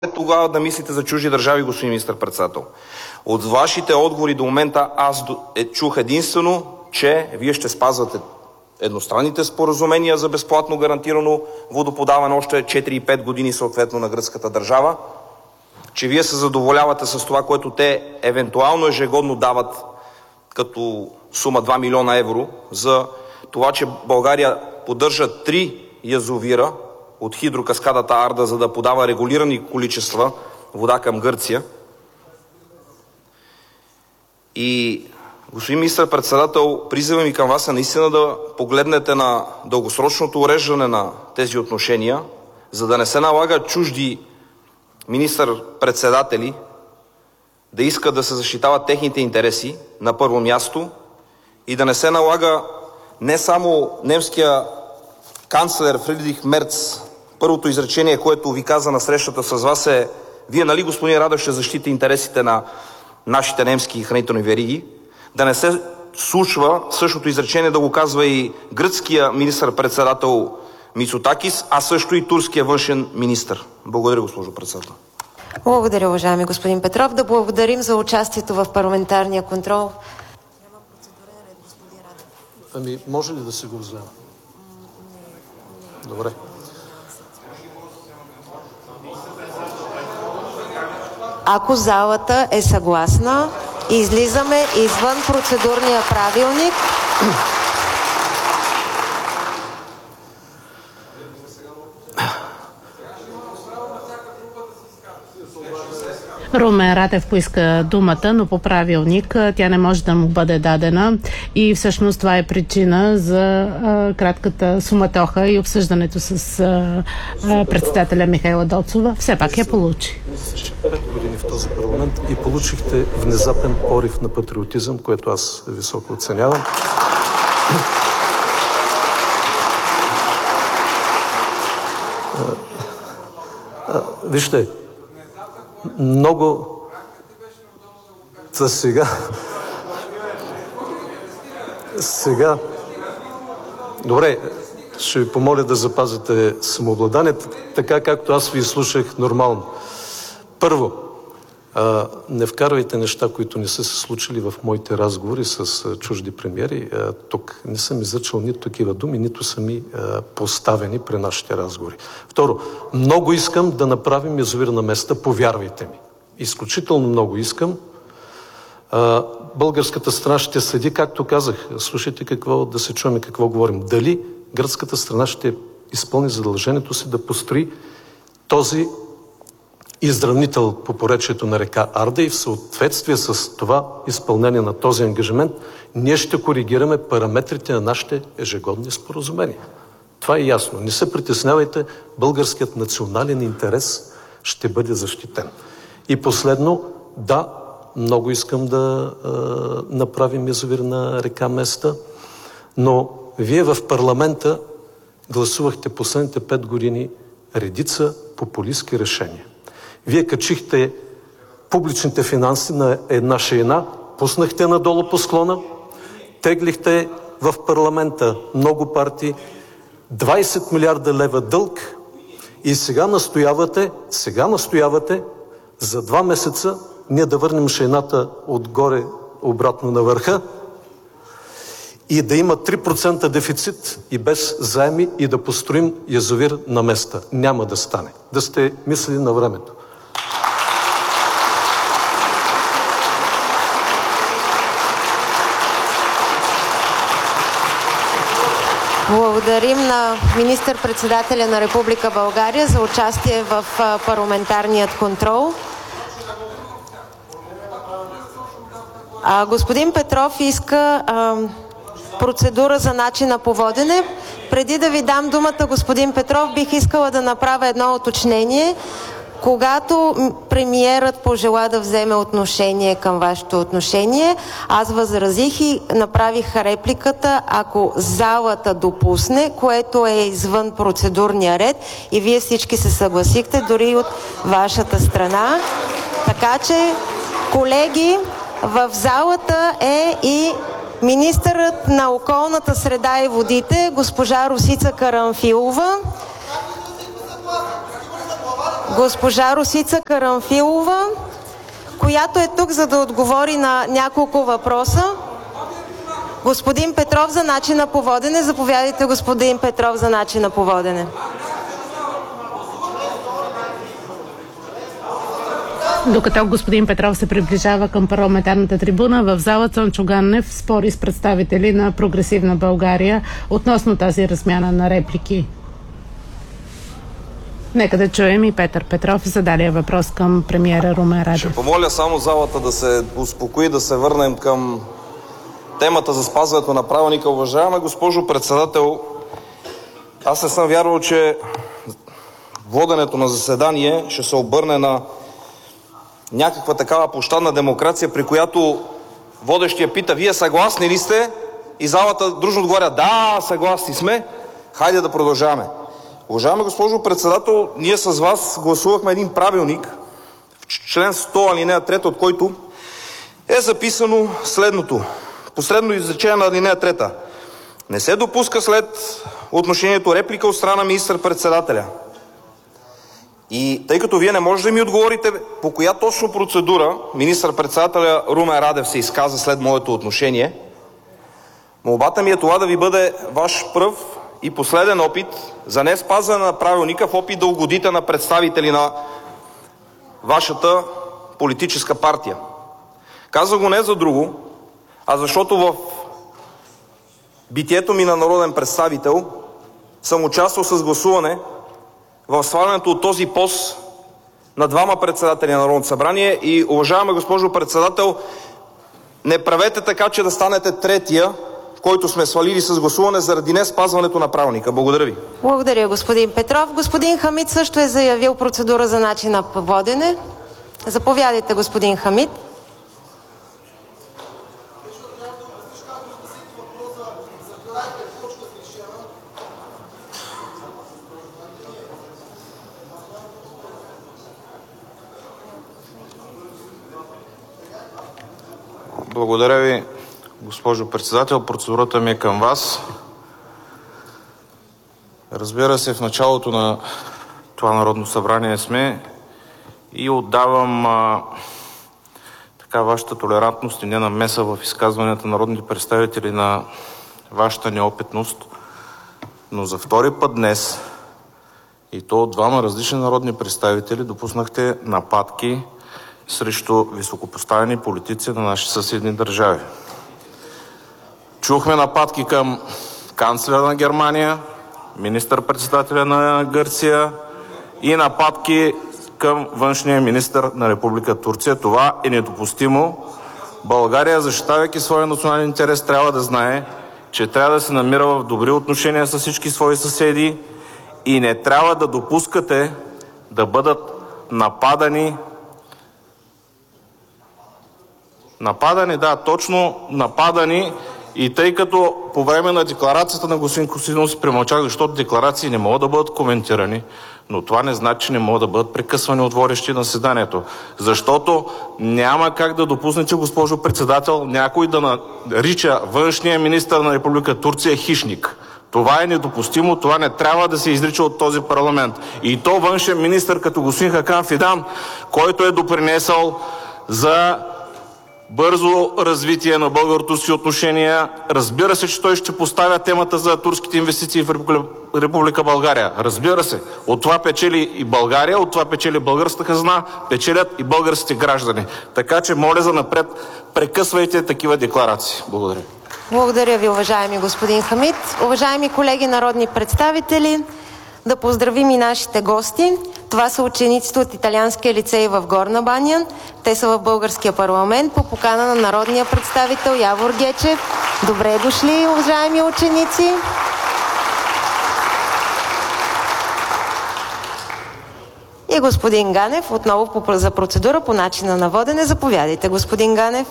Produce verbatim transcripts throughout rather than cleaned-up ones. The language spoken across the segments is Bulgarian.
тогава да мислите за чужди държави, господин министър-председател? От вашите отговори до момента аз чух единствено, че вие ще спазвате едностранните споразумения за безплатно гарантирано водоподаване още четири и пет години съответно на гръцката държава, че вие се задоволявате с това, което те евентуално ежегодно дават като сума два милиона евро за това, че България поддържа три язовира от хидрокаскадата Арда, за да подава регулирани количества вода към Гърция. И, господин министър-председател, призивът ми към вас е наистина да погледнете на дългосрочното уреждане на тези отношения, за да не се налага чужди министър-председатели да искат да се защитават техните интереси на първо място и да не се налага не само немския канцлер Фридрих Мерц, първото изречение, което ви каза на срещата с вас е: вие, нали, господин Радев, ще защитите интересите на нашите немски хранителни вериги, да не се случва същото изречение да го казва и гръцкия министър-председател Мицотакис, а също и турския външен министър. Благодаря, госпожо председател. Благодаря, уважаеми господин Петров. Да благодарим за участието в парламентарния контрол. Няма процедурен ред, господин Радев. Ами, може ли да се го взема? Добре. Ако залата е съгласна, излизаме извън процедурния правилник. Румен Радев поиска думата, но по правилник тя не може да му бъде дадена и всъщност това е причина за а, кратката суматоха и обсъждането с а, а, председателя Михаела Доцова. Все пак я получи. Пет години в този парламент и получихте внезапен порив на патриотизъм, което аз високо оценявам. А, а, вижте, много за сега сега добре, ще ви помоля да запазите самообладание, така както аз ви слушах нормално. Първо, а, не вкарвайте неща, които не са се случили в моите разговори с а, чужди премиери. А, тук не съм изричал нито такива думи, нито са ми а, поставени при нашите разговори. Второ, много искам да направим язовир на места, повярвайте ми. Изключително много искам. А, българската страна ще следи, както казах. Слушайте какво, да се чуем какво говорим. Дали гръцката страна ще изпълни задължението си да построи този изравнител по поречието на река Арда и в съответствие с това изпълнение на този ангажимент ние ще коригираме параметрите на нашите ежегодни споразумения. Това е ясно. Не се притеснявайте, българският национален интерес ще бъде защитен. И последно, да, много искам да е, направим язовир на река Места, но вие в парламента гласувахте последните пет години редица популистки решения. Вие качихте публичните финанси на една шейна, пуснахте надолу по склона, теглихте в парламента много партии, двайсет милиарда лева дълг и сега настоявате, сега настоявате за два месеца ние да върнем шейната отгоре обратно на върха и да има три процента дефицит и без заеми и да построим язовир на места. Няма да стане. Да сте мислили на времето. Благодарим на министър-председателя на Република България за участие в парламентарният контрол. А, господин Петров иска а, процедура за начина по водене. Преди да ви дам думата, господин Петров, бих искала да направя едно уточнение. Когато премиерът пожела да вземе отношение към вашето отношение, аз възразих и направих репликата, ако залата допусне, което е извън процедурния ред, и вие всички се съгласихте, дори от вашата страна. Така че, колеги, в залата е и министърът на околната среда и водите, госпожа Росица Карамфилова. госпожа Росица Карамфилова, която е тук, за да отговори на няколко въпроса. Господин Петров за начина по водене. Заповядайте, господин Петров, за начина по водене. Докато господин Петров се приближава към парламентарната трибуна, в зала Цончо Ганев спори с представители на Прогресивна България относно тази размяна на реплики. Нека да чуем и Петър Петров, задалия въпрос към премиера Румен Радев. Ще помоля само залата да се успокои, да се върнем към темата за спазването на правилника. Уважаема госпожо председател, аз не съм вярвал, че воденето на заседание ще се обърне на някаква такава площадна демокрация, при която водещия пита: вие съгласни ли сте? И залата дружно отговаря: да, съгласни сме, хайде да продължаваме. Уважаема госпожо председател, ние с вас гласувахме един правилник в член сто, алинея трета, от който е записано следното. Последно изречение на алинея трета. Не се допуска след отношението реплика от страна на министър-председателя. И тъй като вие не можете да ми отговорите по коя точно процедура министър-председателя Румен Радев се изказа след моето отношение, молбата ми е това да ви бъде ваш пръв и последен опит за не спазване на правилника, в опит да угодите на представители на вашата политическа партия. Казва го не за друго, а защото в битието ми на народен представител съм участвал с гласуване в свалянето от този пост на двама председатели на Народното събрание и, уважаема госпожо председател, не правете така, че да станете третия, който сме свалили с гласуване заради не спазването на правилника. Благодаря ви. Благодаря, господин Петров. Господин Хамид също е заявил процедура за начина по водене. Заповядайте, господин Хамид. Благодаря ви, госпожо председател. Процедурата ми е към вас. Разбира се, в началото на това Народно събрание сме и отдавам а, така вашата толерантност и ненамеса в изказванията на народните представители на вашата неопитност, но за втори път днес, и то от двама различни народни представители, допуснахте нападки срещу високопоставени политици на наши съседни държави. Чухме нападки към канцлера на Германия, министър-председателя на Гърция и нападки към външния министър на Република Турция. Това е недопустимо. България, защитавайки своя национален интерес, трябва да знае, че трябва да се намира в добри отношения с всички свои съседи и не трябва да допускате да бъдат нападани Нападани, да, точно нападани. И тъй като по време на декларацията на господин Костадинов се премълчах, защото декларации не могат да бъдат коментирани, но това не значи, че не могат да бъдат прекъсвани от водещи на заседанието. Защото няма как да допуснете, госпожо председател, някой да нарича външния министър на Република Турция хищник. Това е недопустимо, това не трябва да се изрича от този парламент. И то външен министър като господин Хакан Фидан, който е допринесъл за бързо развитие на българо-турски отношения. Разбира се, че той ще поставя темата за турските инвестиции в Република България. Разбира се, от това печели и България, от това печели българската хазна, печелят и българските граждани. Така че, моля за напред, прекъсвайте такива декларации. Благодаря. Благодаря ви, уважаеми господин Хамид. Уважаеми колеги народни представители, да поздравим и нашите гости. Това са учениците от Италианския лицей в Горна баня. Те са в българския парламент по покана на народния представител Явор Гечев. Добре дошли, уважаеми ученици! И господин Ганев, отново за процедура по начина на водене. Заповядайте, господин Ганев.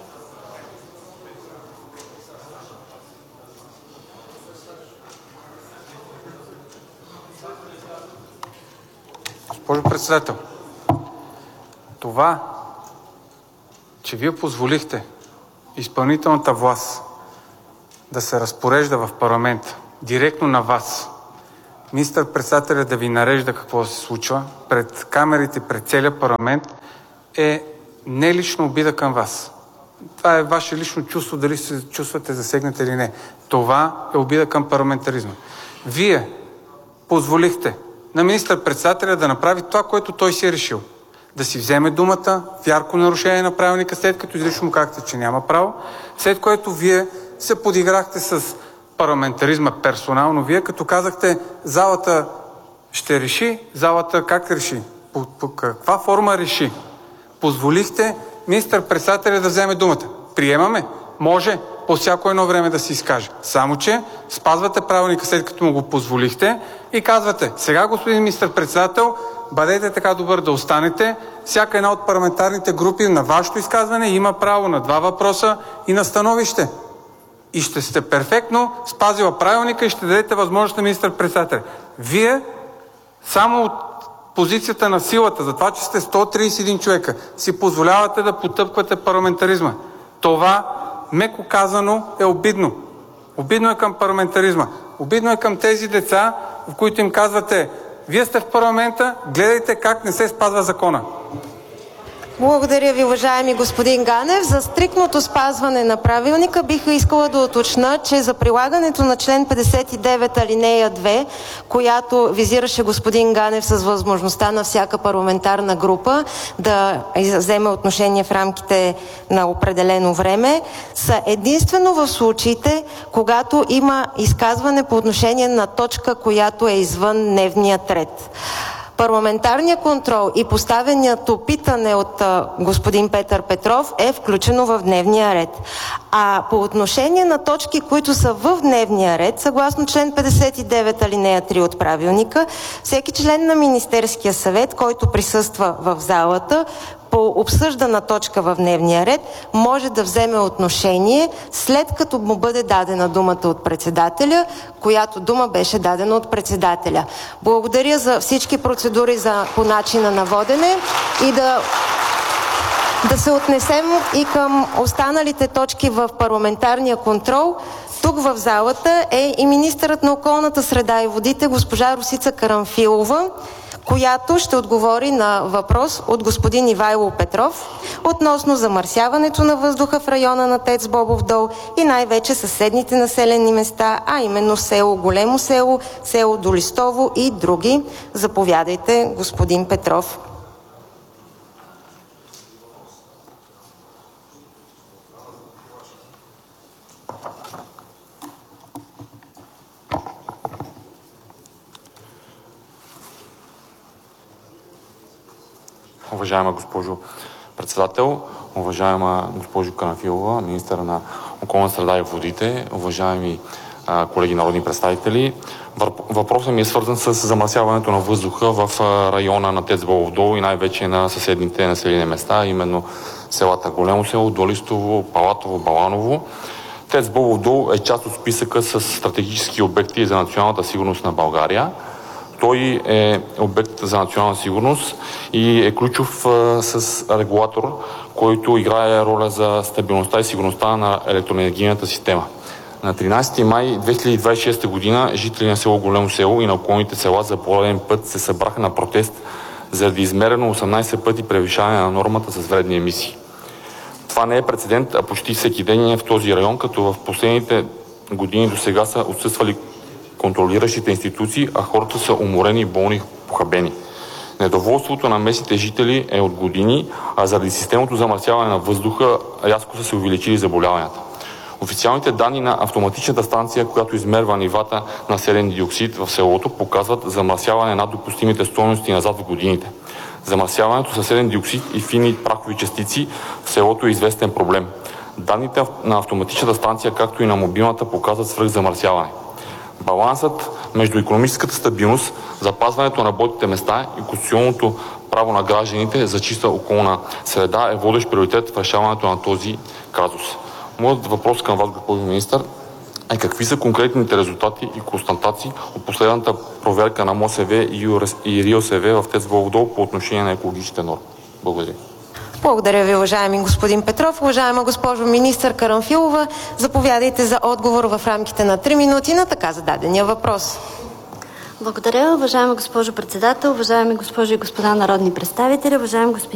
Госпожо председател, това, че вие позволихте изпълнителната власт да се разпорежда в парламента директно на вас, министър-председателя да ви нарежда какво се случва пред камерите, пред целия парламент е не лично обида към вас. Това е ваше лично чувство, дали се чувствате засегнати или не. Това е обида към парламентаризма. Вие позволихте на министър-председателя да направи това, което той си е решил. Да си вземе думата в ярко нарушение на правилника, след като изрично му казахте, че няма право, след което вие се подиграхте с парламентаризма персонално. Вие като казахте, залата ще реши, залата как реши? По, по каква форма реши? Позволихте министър-председателя да вземе думата. Приемаме. Може по всяко едно време да се изкаже. Само че спазвате правилника, след като му го позволихте и казвате, сега, господин министър-председател, бъдете така добър да останете. Всяка една от парламентарните групи на вашето изказване има право на два въпроса и на становище. И ще сте перфектно спазила правилника и ще дадете възможност на министър-председателя. Вие само от позицията на силата, за това, че сте сто тридесет и един човека, си позволявате да потъпквате парламентаризма. Това, меко казано, е обидно. Обидно е към парламентаризма. Обидно е към тези деца, в които им казвате, вие сте в парламента, гледайте как не се спазва закона. Благодаря ви, уважаеми господин Ганев. За стриктното спазване на правилника бих искала да уточня, че за прилагането на член петдесет и девет алинея две, която визираше господин Ганев с възможността на всяка парламентарна група да вземе отношение в рамките на определено време, са единствено в случаите, когато има изказване по отношение на точка, която е извън дневния ред. Парламентарният контрол и поставеното питане от а, господин Петър Петров е включено в дневния ред. А по отношение на точки, които са в дневния ред, съгласно член петдесет и девет алинея три от правилника, всеки член на Министерския съвет, който присъства в залата по обсъждана точка в дневния ред, може да вземе отношение, след като му бъде дадена думата от председателя, която дума беше дадена от председателя. Благодаря за всички процедури за, по начина на водене и да, да се отнесем и към останалите точки в парламентарния контрол. Тук в залата е и министърът на околната среда и водите госпожа Росица Карамфилова, която ще отговори на въпрос от господин Ивайло Петров относно замърсяването на въздуха в района на ТЕЦ Бобов дол и най-вече съседните населени места, а именно село Големо село, село Долистово и други. Заповядайте, господин Петров. Уважаема госпожо председател, уважаема госпожо Карамфилова, министър на околната среда и водите, уважаеми а, колеги народни представители, въпросът ми е свързан с замърсяването на въздуха в района на ТЕЦ Бобов дол и най-вече на съседните населени места, именно селата Големо село, Долистово, Палатово, Баланово. ТЕЦ Бобов дол е част от списъка с стратегически обекти за националната сигурност на България. Той е обект за национална сигурност и е ключов а, с регулатор, който играе роля за стабилността и сигурността на електроенергийната система. На тринадесети май две хиляди двадесет и шеста година жители на село Големо село и на околните села за пореден път се събраха на протест заради измерено осемнадесет пъти превишаване на нормата с вредни емисии. Това не е прецедент, а почти всеки ден е в този район, като в последните години до сега са отсъствали контролиращите институции, а хората са уморени и болни, похабени. Недоволството на местните жители е от години, а заради системното замърсяване на въздуха рязко са се увеличили заболяванията. Официалните данни на автоматичната станция, която измерва нивата на серен диоксид в селото, показват замърсяване над допустимите стойности назад в годините. Замърсяването със серен диоксид и фини прахови частици в селото е известен проблем. Данните на автоматичната станция, както и на мобилната, показват свръхзамърсяване. Балансът между икономическата стабилност, запазването на работните места и конституционното право на гражданите за чиста околна среда е водещ приоритет в решаването на този казус. Моят въпрос към вас, господин министър, е какви са конкретните резултати и констатации от последната проверка на МОСВ и РИОСВ в ТЕЦ Бобов дол по отношение на екологичните норми? Благодаря. Благодаря ви, уважаеми господин Петров. Уважаема госпожо министър Карамфилова, заповядайте за отговор в рамките на три минути на така зададения въпрос. Благодаря, уважаема госпожо председател, уважаеми госпожи и господа народни представители, уважаеми господин